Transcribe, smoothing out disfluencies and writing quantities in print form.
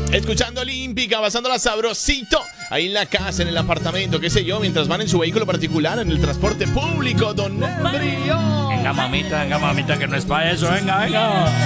Escuchando Olímpica, pasándola sabrosito. Ahí en la casa, en el apartamento, qué sé yo, mientras van en su vehículo particular, en el transporte público, don Embryo. Venga, mamita, que no es para eso. Venga, venga.